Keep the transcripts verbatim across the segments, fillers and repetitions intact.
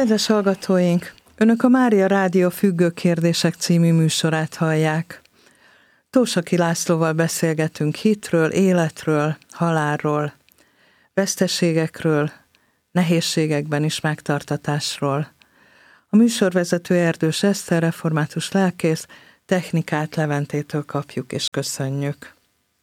Kedves hallgatóink, Önök a Mária Rádió Függő kérdések című műsorát hallják. Tósaki Lászlóval beszélgetünk hitről, életről, halálról, veszteségekről, nehézségekben is megtartatásról. A műsorvezető Erdős Eszter, református lelkész, technikát Leventétől kapjuk és köszönjük.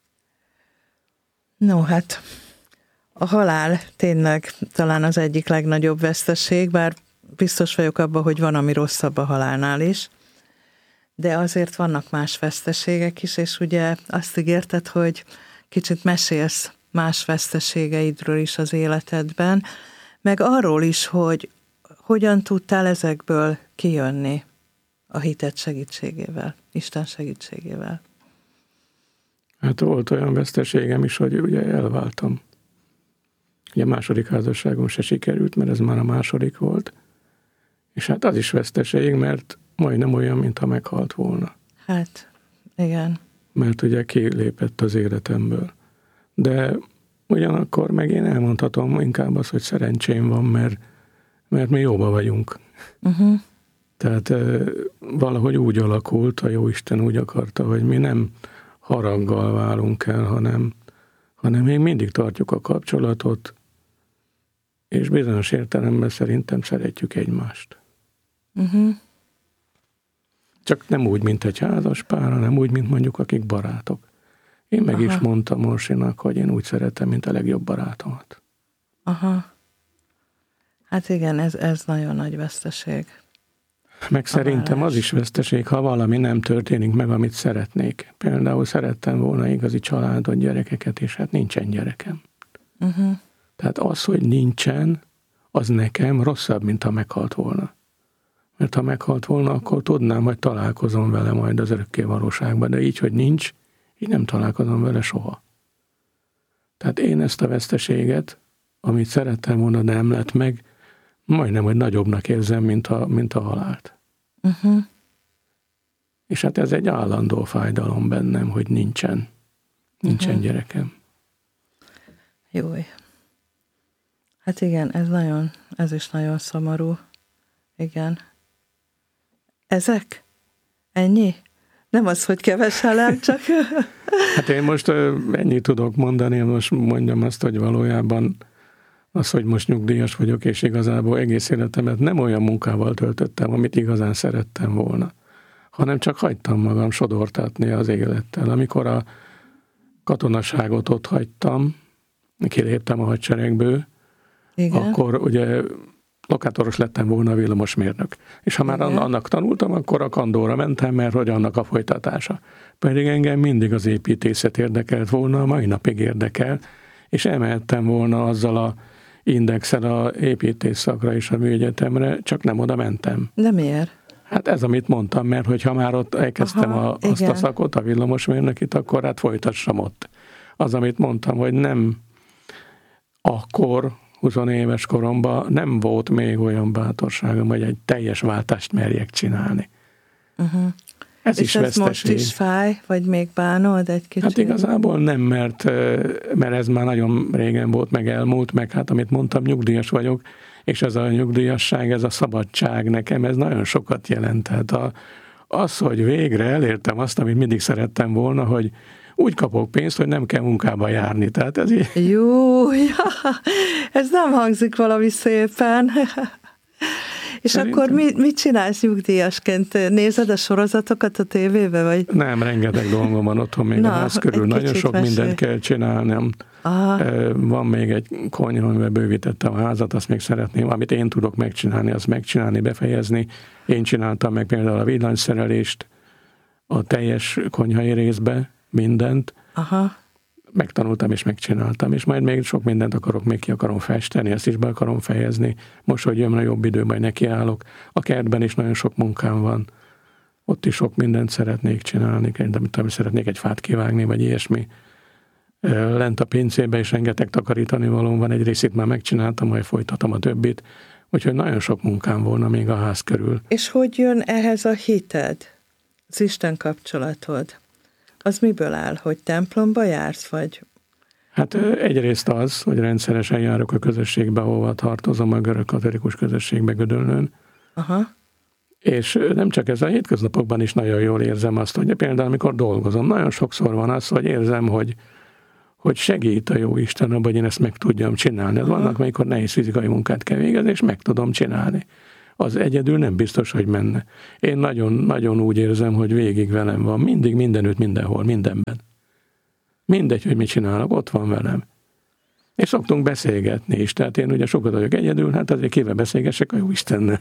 No, hát a halál tényleg talán az egyik legnagyobb veszteség, bár biztos vagyok abban, hogy van, ami rosszabb a halálnál is, de azért vannak más veszteségek is, és ugye azt ígérted, hogy kicsit mesélsz más veszteségeidről is az életedben, meg arról is, hogy hogyan tudtál ezekből kijönni a hited segítségével, Isten segítségével. Hát volt olyan veszteségem is, hogy ugye elváltam. Ugye a második házasságom se sikerült, mert ez már a második volt. És hát az is veszteség, mert majdnem olyan, mintha meghalt volna. Hát, igen. Mert ugye kilépett az életemből. De ugyanakkor meg én elmondhatom inkább azt, hogy szerencsém van, mert, mert mi jóba vagyunk. Uh-huh. Tehát e, valahogy úgy alakult, a Jóisten úgy akarta, hogy mi nem haraggal válunk el, hanem, hanem még mindig tartjuk a kapcsolatot, és bizonyos értelemben szerintem szeretjük egymást. Uh-huh. Csak nem úgy, mint egy házas pár, hanem úgy, mint mondjuk akik barátok. Én meg Aha. is mondtam Orsinak, hogy én úgy szeretem, mint a legjobb barátomat. Aha. Hát igen, ez, ez nagyon nagy veszteség. Meg szerintem az is veszteség, ha valami nem történik meg, amit szeretnék. Például szerettem volna igazi családot, gyerekeket, és hát nincsen gyerekem. Uh-huh. Tehát az, hogy nincsen, az nekem rosszabb, mint ha meghalt volna. Mert ha meghalt volna, akkor tudnám, hogy találkozom vele majd az örökké valóságban, de így, hogy nincs, így nem találkozom vele soha. Tehát én ezt a veszteséget, amit szerettem volna, de nem lett meg, majdnem, hogy nagyobbnak érzem, mint a, mint a halált. Uh-huh. És hát ez egy állandó fájdalom bennem, hogy nincsen. Nincsen uh-huh. gyerekem. Jój. Hát igen, ez nagyon, ez is nagyon szomorú. Igen. Ezek? Ennyi? Nem az, hogy keveselem, csak... Hát én most ennyit tudok mondani, most mondjam azt, hogy valójában az, hogy most nyugdíjas vagyok, és igazából egész életemet nem olyan munkával töltöttem, amit igazán szerettem volna, hanem csak hagytam magam sodortatni az élettel. Amikor a katonaságot ott hagytam, kiléptem a hadseregből, igen. Akkor ugye lokátoros lettem volna, villamosmérnök. És ha már igen. annak tanultam, akkor a kandóra mentem, mert hogy annak a folytatása. Pedig engem mindig az építészet érdekelt volna, a mai napig érdekel, és emeltem volna azzal a indexel a építészszakra és a műegyetemre, csak nem oda mentem. De miért? Hát ez, amit mondtam, mert hogyha már ott elkezdtem Aha, a, azt a szakot, a villamosmérnökit, akkor hát folytassam ott. Az, amit mondtam, hogy nem akkor, húsz éves koromban nem volt még olyan bátorságom, hogy egy teljes váltást merjek csinálni. Uh-huh. Ez és is ez veszteség. most is fáj, vagy még bánod egy kicsit? Hát igazából nem, mert, mert ez már nagyon régen volt, meg elmúlt, meg hát amit mondtam, nyugdíjas vagyok, és ez a nyugdíjasság, ez a szabadság nekem, ez nagyon sokat jelent. Tehát a, az, hogy végre elértem azt, amit mindig szerettem volna, hogy úgy kapok pénzt, hogy nem kell munkába járni. Tehát ez így... Jó, ja, ez nem hangzik valami szépen. És szerintem... akkor mit, mit csinálsz nyugdíjasként? Nézed a sorozatokat a tévébe, vagy? Nem, rengeteg dolgom van otthon még Na, a ház körül. Nagyon sok mesélj. mindent kell csinálnom. Aha. Van még egy konyha, amivel bővítettem a házat, azt még szeretném, amit én tudok megcsinálni, azt megcsinálni, befejezni. Én csináltam meg például a villanyszerelést, a teljes konyhai részbe, mindent. Aha. Megtanultam és megcsináltam, és majd még sok mindent akarok, még ki akarom festeni, ezt is be akarom fejezni. Most, hogy jön a jobb idő, majd nekiállok. A kertben is nagyon sok munkám van. Ott is sok mindent szeretnék csinálni, amit szeretnék egy fát kivágni, vagy ilyesmi. Lent a pincébe is rengeteg takarítani valóm van, egy részét már megcsináltam, majd folytatom a többit. Úgyhogy nagyon sok munkám volna még a ház körül. És hogy jön ehhez a hited, az Isten kapcsolatod? Az miből áll, hogy templomba jársz, vagy Hát egyrészt az, hogy rendszeresen járok a közösségbe, ahova tartozom, a görög katolikus közösségbe Gödöllőn. Aha. És nem csak ez, a hétköznapokban is nagyon jól érzem azt, hogy például amikor dolgozom, nagyon sokszor van az, hogy érzem, hogy, hogy segít a jó Isten abban, hogy én ezt meg tudjam csinálni. Aha. Vannak, amikor nehéz fizikai munkát kell végezni, és meg tudom csinálni. Az egyedül nem biztos, hogy menne. Én nagyon, nagyon úgy érzem, hogy végig velem van. Mindig, mindenütt, mindenhol, mindenben. Mindegy, hogy mit csinálok, ott van velem. És szoktunk beszélgetni is. Tehát én ugye sokat vagyok egyedül, hát azért kivel beszélgessek a jó Istennel.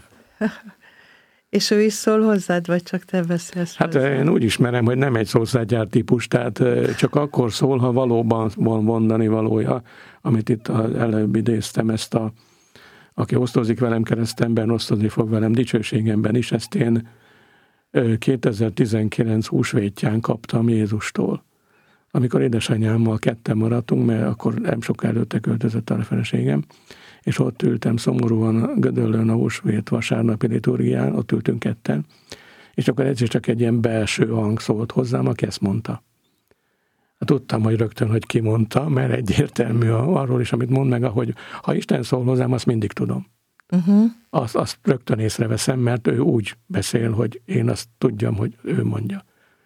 És ő is szól hozzád, vagy csak te beszélsz Hát hozzá? Én úgy ismerem, hogy nem egy szószátgyár típus, tehát csak akkor szól, ha valóban van mondani valója, amit itt előbb idéztem, ezt a aki osztozik velem keresztemben, osztozni fog velem dicsőségemben is, ezt én kétezer-tizenkilenc húsvétján kaptam Jézustól. Amikor édesanyámmal ketten maradtunk, mert akkor nem sok előtte költözött a feleségem, és ott ültem szomorúan Gödöllőn a húsvét vasárnapi liturgián, ott ültünk ketten, és akkor egyszer csak egy ilyen belső hang szólt hozzám, aki ezt mondta. Hát tudtam, hogy rögtön, hogy ki mondta, mert egyértelmű arról is, amit mond meg, hogy ha Isten szól hozzám, azt mindig tudom. Uh-huh. Azt, azt rögtön észreveszem, mert ő úgy beszél, hogy én azt tudjam, hogy ő mondja.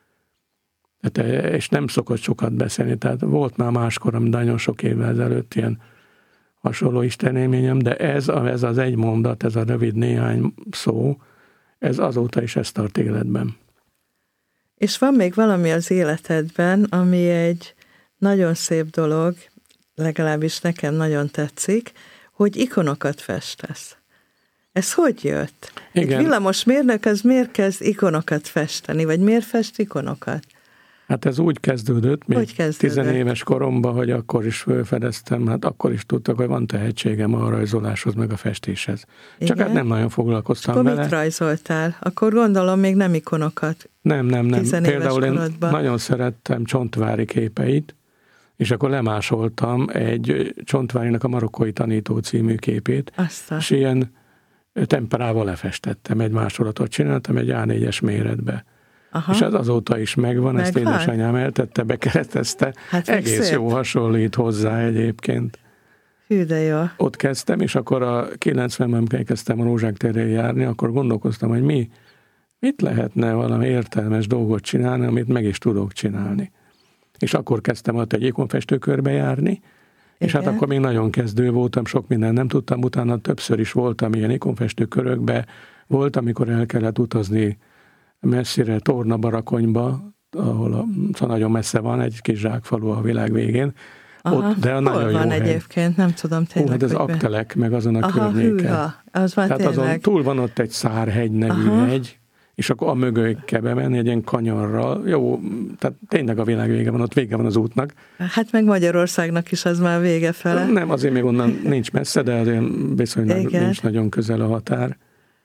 Tehát, és nem szokott sokat beszélni, tehát volt már máskor, ami nagyon sok évvel ezelőtt ilyen hasonló istenélményem, de ez, ez az egy mondat, ez a rövid néhány szó, ez azóta is ezt tart életben. És van még valami az életedben, ami egy nagyon szép dolog, legalábbis nekem nagyon tetszik, hogy ikonokat festesz. Ez hogy jött? Igen. Egy villamosmérnök az miért kezd ikonokat festeni, vagy miért fest ikonokat? Hát ez úgy kezdődött, még tizenéves koromban, hogy akkor is felfedeztem, hát akkor is tudtak, hogy van tehetségem a rajzoláshoz, meg a festéshez. Igen? Csak hát nem nagyon foglalkoztam akkor vele. Akkor mit rajzoltál? Akkor gondolom még nem ikonokat. Nem, nem, nem. Például korodban. Én nagyon szerettem Csontvári képeit, és akkor lemásoltam egy Csontvárinak a Marokkói tanító című képét, Aztán. és ilyen temperával lefestettem, egy másolatot csináltam egy á négyes méretbe. Aha. És ez azóta is megvan, ezt édesanyám eltette, bekeretezte. Hát egész szép. Jó hasonlít hozzá egyébként. Hű, de jó. Ott kezdtem, és akkor a kilencvenben, amikor kezdtem a Rózsák terén járni, akkor gondolkoztam, hogy mi, mit lehetne valami értelmes dolgot csinálni, amit meg is tudok csinálni. És akkor kezdtem ott egy ikonfestőkörbe járni, igen. És hát akkor még nagyon kezdő voltam, sok minden nem tudtam, utána többször is voltam ilyen ikonfestőkörökbe, volt, amikor el kellett utazni messzire, Torna-Barakonyba, ahol a, szóval nagyon messze van, egy kis zsákfalu a világ végén. Aha, ott, de nagyon hol van jó egyébként? Nem tudom tényleg. Hú, hát az Aktelek, meg azon a Aha, környéken. Hűha, az van. Tehát tényleg. Azon túl van ott egy Szárhegy nevű Aha. hegy, és akkor a mögöig kell bemenni egy ilyen kanyarral. Jó, tehát tényleg a világ vége van, ott vége van az útnak. Hát meg Magyarországnak is az már vége fele. Nem, azért még onnan nincs messze, de azért viszonylag nincs nagyon közel a határ.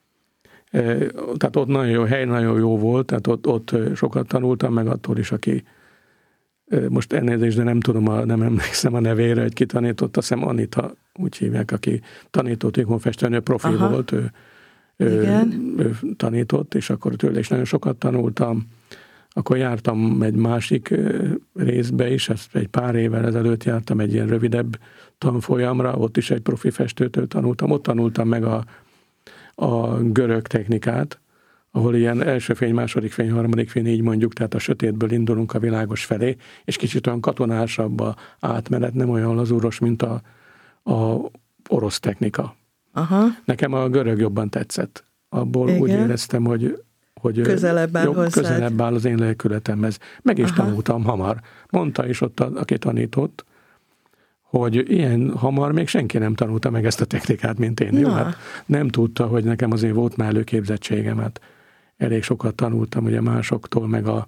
Tehát ott nagyon jó hely, nagyon jó volt, tehát ott, ott sokat tanultam, meg attól is, aki most elnézést, de nem tudom, a, nem emlékszem a nevére, hogy ki tanított, azt hiszem Anita, úgy hívják, aki tanított ikonfestőnő, profi Aha. volt, ő, ő, ő tanított, és akkor tőle is nagyon sokat tanultam. Akkor jártam egy másik részbe is, ezt egy pár évvel ezelőtt jártam egy ilyen rövidebb tanfolyamra, ott is egy profi festőtől tanultam, ott tanultam meg a a görög technikát, ahol ilyen első fény, második fény, harmadik fény, így mondjuk, tehát a sötétből indulunk a világos felé, és kicsit olyan katonásabb a átmenet, nem olyan lazúros, mint a, a orosz technika. Aha. Nekem a görög jobban tetszett. Abból Igen. úgy éreztem, hogy, hogy közelebb áll, jobb, közelebb áll az én lelkületemhez. Meg is Aha. tanultam hamar. Mondta is ott, aki tanított, hogy ilyen hamar még senki nem tanulta meg ezt a technikát, mint én. Jó, hát nem tudta, hogy nekem azért volt már előképzettségem, hát elég sokat tanultam ugye másoktól, meg a,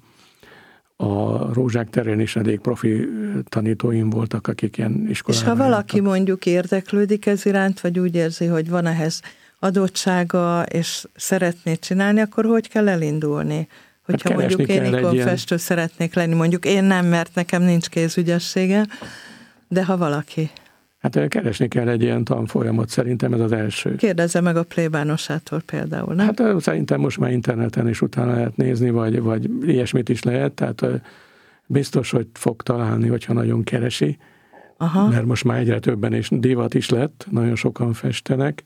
a Rózsák terén is elég profi tanítóim voltak, akik ilyen iskolában. És ha valaki jártak. Mondjuk érdeklődik ez iránt, vagy úgy érzi, hogy van ehhez adottsága, és szeretné csinálni, akkor hogy kell elindulni? Hogyha hát mondjuk én ikonfestő ilyen... szeretnék lenni, mondjuk én nem, mert nekem nincs kézügyessége, de ha valaki. Hát keresni kell egy ilyen tanfolyamot, szerintem ez az első. Kérdezze meg a plébánosától például, nem? Hát szerintem most már interneten is utána lehet nézni, vagy, vagy ilyesmit is lehet, tehát biztos, hogy fog találni, hogyha nagyon keresi, Aha. mert most már egyre többen és divat is lett, nagyon sokan festenek.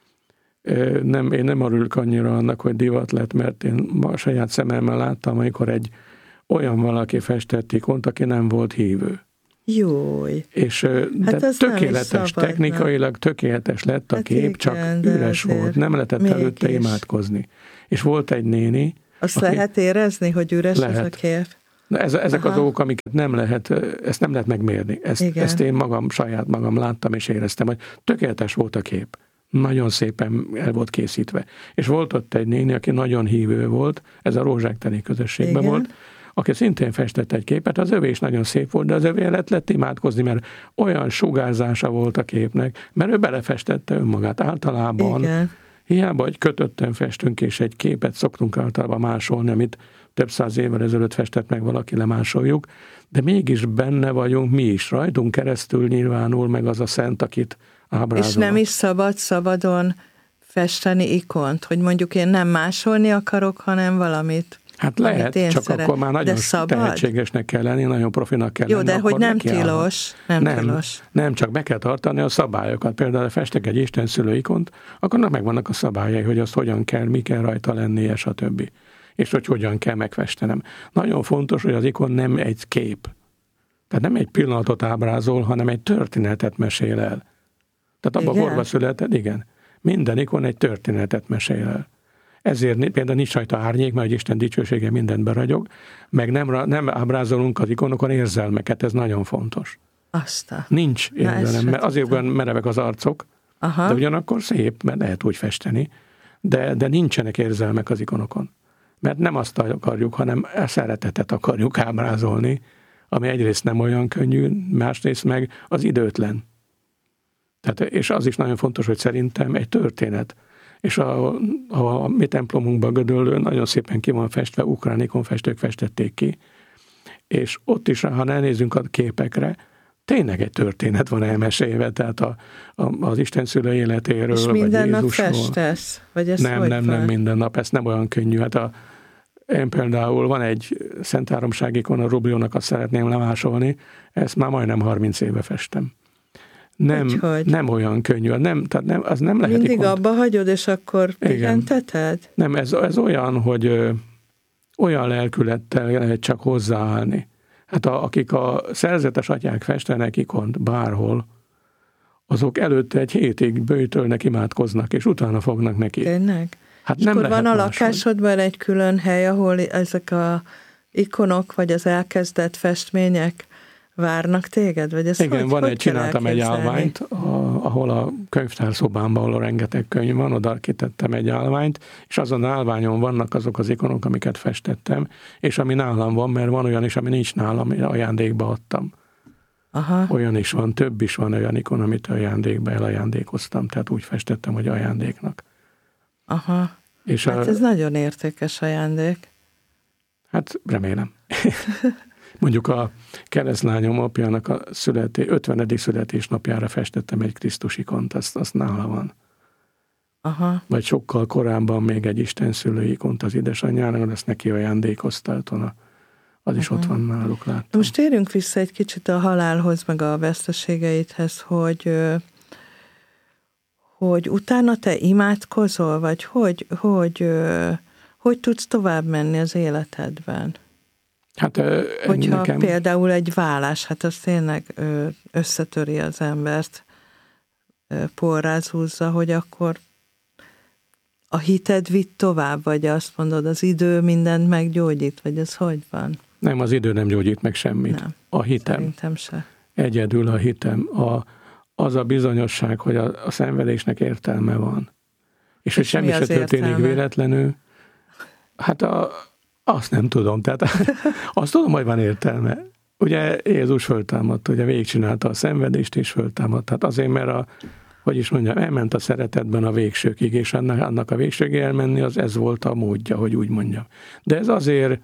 Nem, én nem örülök annyira annak, hogy divat lett, mert én a saját szememmel láttam, amikor egy olyan valaki festett ikont, aki nem volt hívő. Jój. És hát tökéletes, technikailag tökéletes lett a hát kép, igen, csak üres volt, nem lehetett előtte imádkozni. És volt egy néni. Azt aki... lehet érezni, hogy üres lehet. Az a kép? Na ez, ezek Aha. a dolgok, amiket nem lehet, ezt nem lehet megmérni. Ezt, ezt én magam, saját magam láttam és éreztem, hogy tökéletes volt a kép. Nagyon szépen el volt készítve. És volt ott egy néni, aki nagyon hívő volt, ez a Rózsák teli közösségben Igen. volt, aki szintén festett egy képet, az övé is nagyon szép volt, de az övé lett, lett imádkozni, mert olyan sugárzása volt a képnek, mert ő belefestette önmagát. Általában Igen. hiába, hogy kötötten festünk, és egy képet szoktunk általában másolni, amit több száz évvel ezelőtt festett meg valaki, lemásoljuk, de mégis benne vagyunk mi is, rajtunk keresztül nyilvánul meg az a szent, akit ábrázol. És nem is szabad szabadon festeni ikont, hogy mondjuk én nem másolni akarok, hanem valamit. Hát lehet, csak szeret. Akkor már nagyon tehetségesnek kell lenni, nagyon profinak kell Jó, lenni. Jó, de hogy nem tilos. Nem, nem tilos. Nem, csak be kell tartani a szabályokat. Például, ha festek egy istenszülő ikont, akkor megvannak a szabályai, hogy azt hogyan kell, mi kell rajta lennie, stb. És hogy hogyan kell megfestenem. Nagyon fontos, hogy az ikon nem egy kép. Tehát nem egy pillanatot ábrázol, hanem egy történetet mesél el. Tehát abban korba született, igen. Minden ikon egy történetet mesél el. Ezért például nincs rajta árnyék, mert Isten dicsősége mindent beragyog, meg nem, nem ábrázolunk az ikonokon érzelmeket, ez nagyon fontos. Aztán. Nincs érzelem, mert azért olyan merevek az arcok, Aha. de ugyanakkor szép, mert lehet úgy festeni, de, de nincsenek érzelmek az ikonokon. Mert nem azt akarjuk, hanem a szeretetet akarjuk ábrázolni, ami egyrészt nem olyan könnyű, másrészt meg az időtlen. Tehát, és az is nagyon fontos, hogy szerintem egy történet. És a, a, a mi templomunkban Gödöllőn nagyon szépen ki van festve, ukrán ikonfestők festették ki, és ott is, ha elnézünk a képekre, tényleg egy történet van elmesélve, tehát a, a, az istenszülő életéről, és vagy minden Jézusról. nap festesz? Vagy ez nem, nem, nem minden nap, ez nem olyan könnyű. Hát a, én például van egy Szent Háromság ikon, a Rubiónak, azt szeretném lemásolni, ezt már majdnem harminc éve festem. Nem, nem olyan könnyű, nem, tehát nem, az nem lehet. Mindig abba hagyod, és akkor pihenteted? Nem, ez, ez olyan, hogy ö, olyan lelkülettel lehet csak hozzáállni. Hát a, akik a szerzetes atyák festenek ikont bárhol, azok előtte egy hétig böjtölnek, imádkoznak, és utána fognak neki. Tényleg? Hát és nem akkor van a máshogy. lakásodban egy külön hely, ahol ezek a ikonok, vagy az elkezdett festmények várnak téged? Vagy ez Igen, hogy, van hogy egy, csináltam egy állványt, a, ahol a könyvtárszobámban, ahol rengeteg könyv van, oda kitettem egy állványt, és azon állványon vannak azok az ikonok, amiket festettem, és ami nálam van, mert van olyan is, ami nincs nálam, ajándékba adtam. Aha. Olyan is van, több is van olyan ikon, amit ajándékba elajándékoztam, tehát úgy festettem, hogy ajándéknak. Aha, és hát a, ez nagyon értékes ajándék. Hát remélem. Mondjuk a keresztlányom apjának a születé, ötvenedik születésnapjára festettem egy Krisztus ikont, azt, azt nála van. Aha. Vagy sokkal korábban még egy istenszülő ikont az édesanyjának, ezt neki ajándékozta, az is Aha. ott van náluk, láttam. Most térjünk vissza egy kicsit a halálhoz, meg a veszteségeidhez, hogy, hogy utána te imádkozol, vagy hogy, hogy, hogy tudsz tovább menni az életedben? Hát, Hogyha nekem... például egy válás, hát az tényleg összetöri az embert, porráz húzza, hogy akkor a hited vitt tovább, vagy azt mondod, az idő mindent meggyógyít, vagy ez hogy van? Nem, az idő nem gyógyít meg semmit. Nem, a hitem. Szerintem se. Egyedül a hitem. A, az a bizonyosság, hogy a, a szenvedésnek értelme van. És, és hogy semmi se történik értelme? Véletlenül. Hát a, azt nem tudom. Tehát azt tudom, hogy van értelme. Ugye Jézus föltámadt, ugye végigcsinálta a szenvedést, és föltámadt. Hát azért, mert a, hogy is mondjam, elment a szeretetben a végsőkig, és annak, annak a végsőkig elmenni, az ez volt a módja, hogy úgy mondjam. De ez azért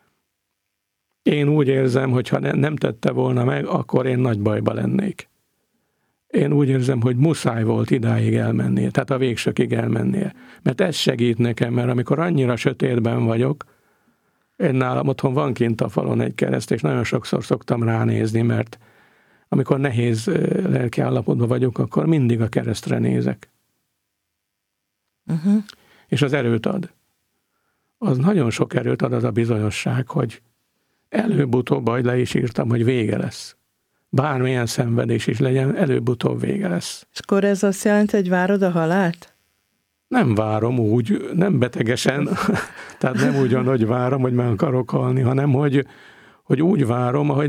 én úgy érzem, hogy ha nem tette volna meg, akkor én nagy bajba lennék. Én úgy érzem, hogy muszáj volt idáig elmennie, tehát a végsőkig elmennie. Mert ez segít nekem, mert amikor annyira sötétben vagyok, én nálam otthon van kint a falon egy kereszt, és nagyon sokszor szoktam ránézni, mert amikor nehéz lelki állapotban vagyok, akkor mindig a keresztre nézek. Uh-huh. És az erőt ad. Az nagyon sok erőt ad az a bizonyosság, hogy előbb-utóbb, ahogy le is írtam, hogy vége lesz. Bármilyen szenvedés is legyen, előbb-utóbb vége lesz. És akkor ez azt jelenti, hogy várod a halált? Nem várom úgy, nem betegesen, tehát nem úgy van, hogy várom, hogy meg akarok halni, hanem hogy, hogy úgy várom, ahogy